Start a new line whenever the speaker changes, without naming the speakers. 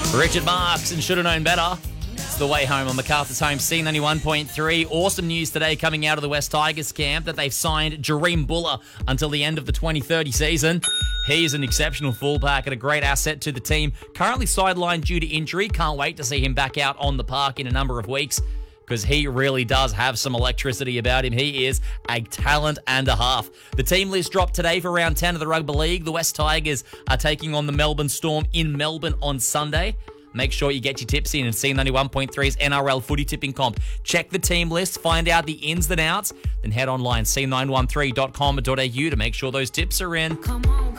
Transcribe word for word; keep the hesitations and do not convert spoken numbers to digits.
Richard Marks and Should Have Known Better. It's the way home on MacArthur's Home, C ninety-one point three. Awesome news today coming out of the West Tigers camp that they've signed Jareem Buller until the end of the twenty thirty season. He is an exceptional fullback and a great asset to the team. Currently sidelined due to injury. Can't wait to see him back out on the park in a number of weeks, because he really does have some electricity about him. He is a talent and a half. The team list dropped today for round ten of the Rugby League. The West Tigers are taking on the Melbourne Storm in Melbourne on Sunday. Make sure you get your tips in in C ninety-one point three's N R L footy tipping comp. Check the team list, find out the ins and outs, then head online, c nine one three dot com dot a u to make sure those tips are in.
Come on.